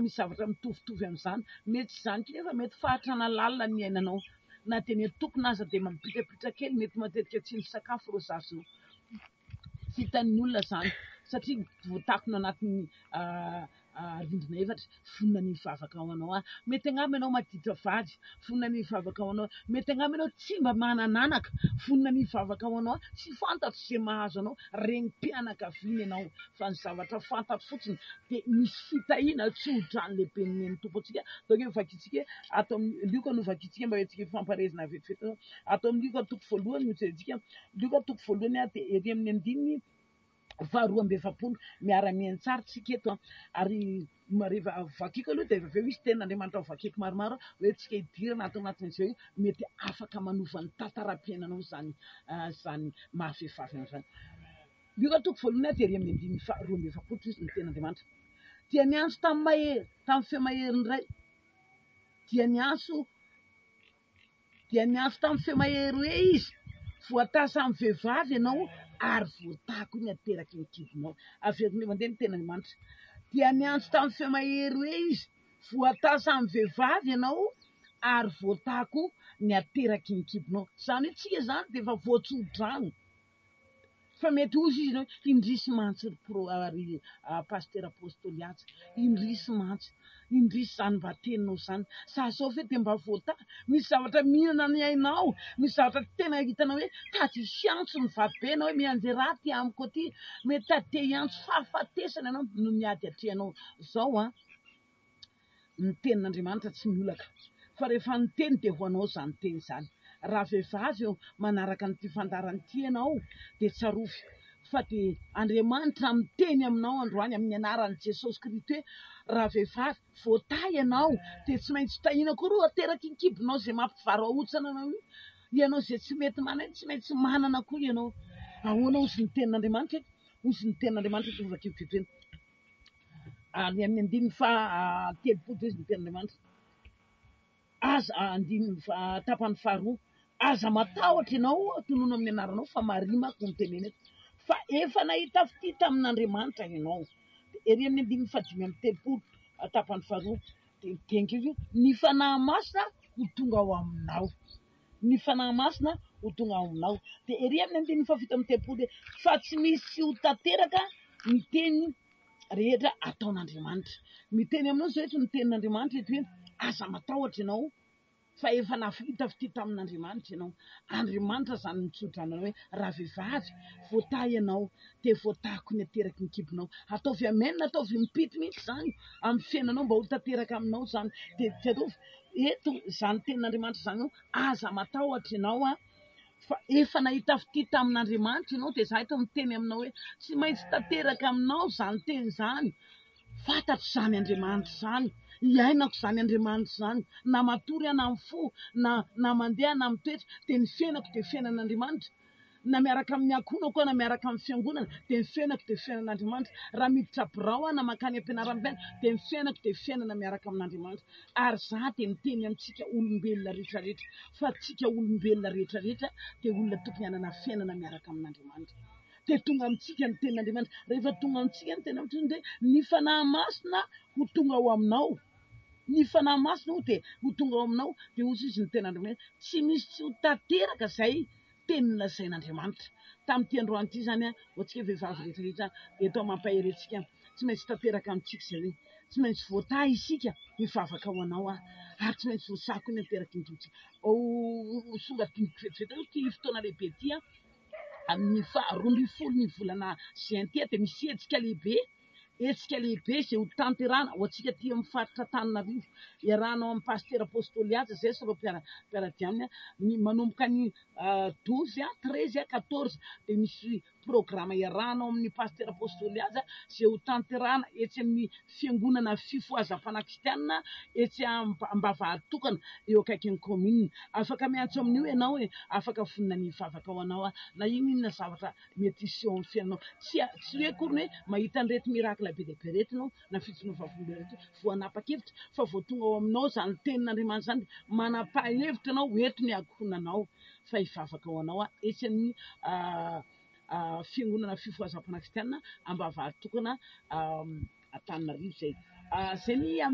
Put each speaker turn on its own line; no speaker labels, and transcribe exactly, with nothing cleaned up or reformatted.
misy zavatra mitovitovy am'izany mety zany nefa mety fahatrana lalina ny ainanao na teny tokony aza de mampitapitra kely mety matetika tsy ny sakafo rô zazinao tsy hitan'ny olona zany satria voatakona anatin'ny rindrina efatra fonina ny vavaka ao anao a mety angamba ianao maditra vady fonina ny vavaka ao anao mety angamba ianao tsy mba manananaka fonina ny vavaka ao anao tsy fantatro zay mahazo anao renim-pianakaviana ianao fa ny zavatra fantatro fotsiny de misy fitahiana tsy hodrany lehibe neny tompontsika donc vakitsika atao lioka no vakitsika mba hoentsika famparezina vetivety atao amin'ny lioka toko voalohany nojerentsika lioka toko voalohany a de ery amin'ny andininy faharoa amby efapolo miara-miantsara tsika eto a ary mareva vakiko aloha de avy eo izy tenin'Andriamanitra vakiko maromaro hoe tsika hidirana ato anatin'izay mety afaka manovan'ny tantaram-piainanao zany zany mahavehivavy zany lioka toko voalohany a de ery amin'ny andininy faharoa amby efapolo izy ny tenin'Andriamanitra dia niantso tamin'ny mahery tamin'ny femahery ndray dia niantso dia niantso tamin'ny femahery hoe izy voatasa amin'ny vehivavy ianao ary voatako ny ateraky ny kibonao averiny mandeha ny tenin'Andriamanitra dia niantso tamin'ny femahery hoe izy voatasa amin'ny vehivavy ianao ary voatako ny ateraky ny kibonao zany hoe tsika zany de efa voatsodrano fa mety ozy izy nao indrisy mantsy pro ary paster apôstôly aja indrisy mantsy indrisy zany mba teninao zany sasao fe de mba voata misy zavatra mihinana ny ainao misy zavatra tena hitanao hoe tady hiantso ny vabenao hoe mianjy raha ty amiko aty mety tady te hiantso fahafatesana ianao no miady atrehanao zao a ny tenin'Andriamanitra tsy miolaka fa rehefa ny teny de ho anao zany teny zany raha vehivavy eo manaraka nyty fandarany ty ianao de tsarovy fa de Andriamanitra miteny aminao androany amin'ny anaran'i Jesosy Kristy hoe raha vehivavy voatay ianao de tsy maintsy tahiana koa roa ateraky ny kibonao zay mampivaroaotsana anao io ianao zay tsy mety manana tsy maintsy manana koa ianao ahoana ozy ny tenin'Andriamanitra ozy ny tenin'Andriamanitra to vakiko ketreny ary amin'ny andininy fa telopolo izy ny tenin'Andriamanitra aza andininy tapany faharoa aza matahotra ianao tonono amin'ny anaranao fa marimako ny teneny eto fa efa nahita fity tamin'Andriamanitra ianao de ery amin'ny andininy fadimy amin'ny telopolo tapany faharoa de tenikeo io ny fanahy masina ho tonga ao aminao ny fanahy masina ho tonga ao aminao de ery amin'ny andininy fafito amin'ny telopolo de fa tsy misy ho tanteraka ny teny rehetra ataon'Andriamanitra miteny aminao zao eto ny tenin'Andriamanitra eto hoe aza matahotra ianao fa efa nafita fity tamin'Andriamanitra ianao Andriamanitra zany mitsodrano hoe raha vehivavy voatay ianao de voatako ny ateraky ny kibonao ataovy amenina ataovy mipity mihitsy zany amin'ny fiainanao mba ho tanteraka aminao zany de tsarovy eto zany tenin'Andriamanitra zany ao aza matahotra ianao a fa efa nahita fity tamin'Andriamanitra ianao de za eto miteny aminao hoe tsy maintsy tanteraka aminao zany teny zany fantatro zany Andriamanitra zany iainako zany Andriamanitra zany na matory na mifo na na mandeha na mitoetra de ny fiainako de fiainan'Andriamanitra na miaraka amin'ny akonako na miaraka amin'ny fiangonana de ny fiainako de fiainan'Andriamanitra raha miditra birao na makany am-pianaram-piaina de ny fiainako de fiainana miaraka amin'Andriamanitra ary za de miteny amintsika olombelona rehetrarehetra fa tsika olombelona rehetrarehetra de olona tokony hanana fiainana miaraka amin'Andriamanitra de tonga amintsika ny tenin'Andriamanitra rehefa tonga amintsika ny tenin'Andriamanitra de ny fanahy masina ho tonga ao aminao ny fanahy masina ho de ho tonga ao aminao de ozy izy ny tenin'Andriamanitra tsy misy tsy ho tanteraka zay teny lazain'Andriamanitra tamin'ity androany ity zany a hoantsika vehivavy rehetrarehetra eto mampaherentsika tsy maintsy tanteraka amintsika zay hoe tsy maintsy voatay isika mivavaka ao anao a ary tsy maintsy voasako ny ateraky ny totsika ao songadiniko vetivety ty fotoana lehibe ty a amin'ny faharoa amby folo ny volana juin ty a de misy hetsika lehibe hetsika lehibe zay ho tanterana ho antsika ty amin'ny faritra Antananarivo iarahanao amin'ny paster apôstôly aja zay sy reo mpiara-diaminy a ny manomboka ny douze a treize a quatorze de misy programa iarahanao amin'ny paster apôstôly aja zay ho tanterana etsy amin'ny fiangonana fifoazam-pana kristianina etsy ambavahitokana eo akaikin'ny commune afaka miantso amin'io ianao hoe afaka vonina ny vavaka ao anao a na ino inona zavatra mety iseho amin'ny fiainanao tsy tsy hoe akory hoe mahita an'irety mirakla be dia be rety ianao na fitsiny vavolombelona rety voanapa-kevitra fa vao tonga ao aminao zany tenin'Andriamanitra zany manapa-hevitra anao hoeto ny akonanao fa hivavaka ao anao a etsy amin'ny fiangonana fifoazam-pana kristianina ambavahitokana Antananarivo zay zay ny